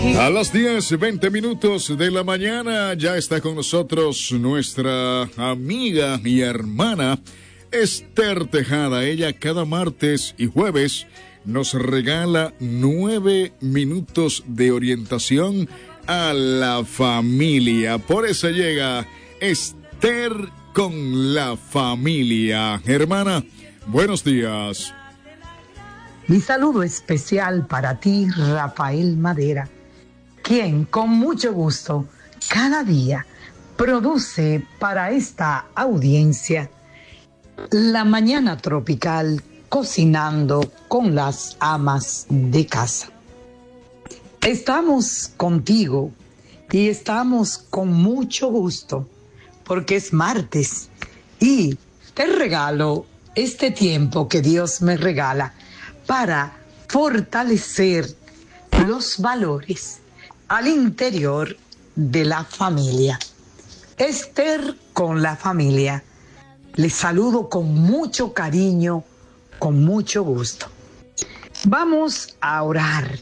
A las 10:20 de la mañana ya está con nosotros nuestra amiga y hermana Esther Tejada. Ella cada martes y jueves nos regala 9 minutos de orientación a la familia. Por eso llega Esther con la familia. Hermana, buenos días. Mi saludo especial para ti, Rafael Madera, quien con mucho gusto cada día produce para esta audiencia La Mañana Tropical, cocinando con las amas de casa. Estamos contigo y estamos con mucho gusto porque es martes y te regalo este tiempo que Dios me regala para fortalecer los valores al interior de la familia. Esther con la familia. Les saludo con mucho cariño, con mucho gusto. Vamos a orar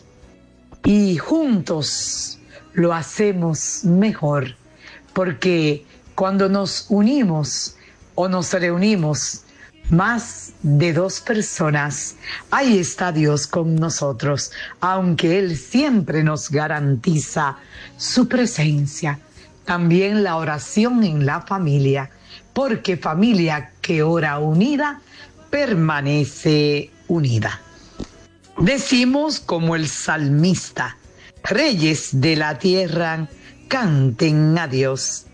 y juntos lo hacemos mejor, porque cuando nos unimos o nos reunimos más de 2 personas, ahí está Dios con nosotros, aunque Él siempre nos garantiza su presencia. También la oración en la familia, porque familia que ora unida, permanece unida. Decimos como el salmista: reyes de la tierra, canten a Dios.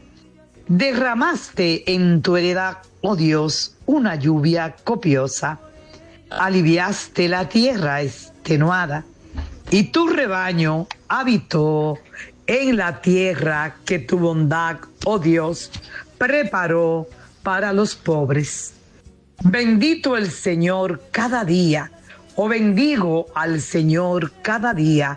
Derramaste en tu heredad, oh Dios, una lluvia copiosa. Aliviaste la tierra extenuada, y tu rebaño habitó en la tierra que tu bondad, oh Dios, preparó para los pobres. Bendito el Señor cada día, o bendigo al Señor cada día.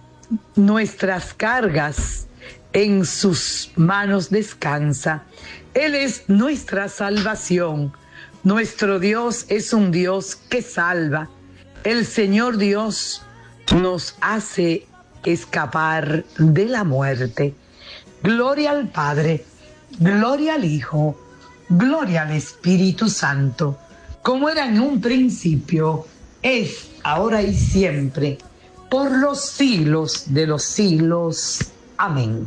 Nuestras cargas en sus manos descansa. Él es nuestra salvación. Nuestro Dios es un Dios que salva. El Señor Dios nos hace escapar de la muerte. Gloria al Padre, gloria al Hijo, gloria al Espíritu Santo, como era en un principio, es, ahora y siempre, por los siglos de los siglos. Amén.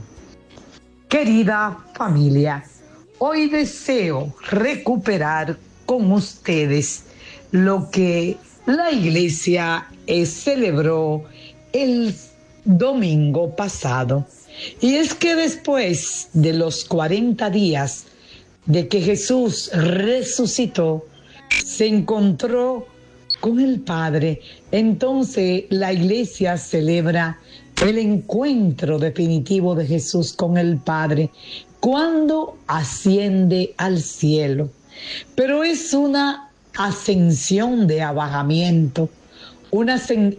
Querida familia, hoy deseo recuperar con ustedes lo que la iglesia celebró el domingo pasado. Y es que después de los 40 días de que Jesús resucitó, se encontró con el Padre. Entonces la iglesia celebra el encuentro definitivo de Jesús con el Padre cuando asciende al cielo. Pero es una ascensión de abajamiento, una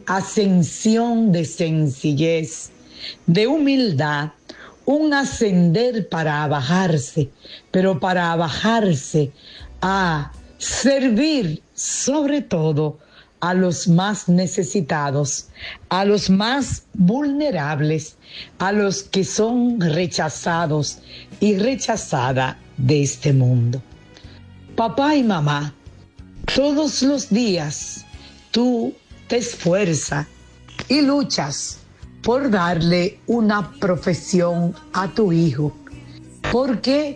ascensión de sencillez, de humildad, un ascender para abajarse, pero para abajarse a servir sobre todo a los más necesitados, a los más vulnerables, a los que son rechazados y rechazadas de este mundo. Papá y mamá, todos los días tú te esfuerzas y luchas por darle una profesión a tu hijo, porque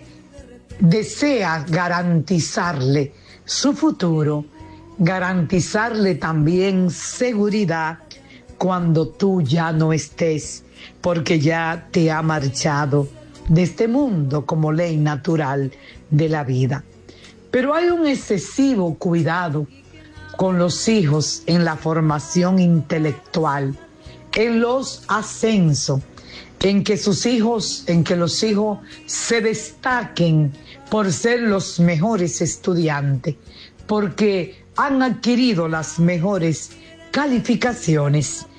deseas garantizarle su futuro, garantizarle también seguridad cuando tú ya no estés, porque ya te ha marchado de este mundo como ley natural de la vida. Pero hay un excesivo cuidado con los hijos en la formación intelectual, en los ascensos, en que los hijos se destaquen por ser los mejores estudiantes, porque han adquirido las mejores calificaciones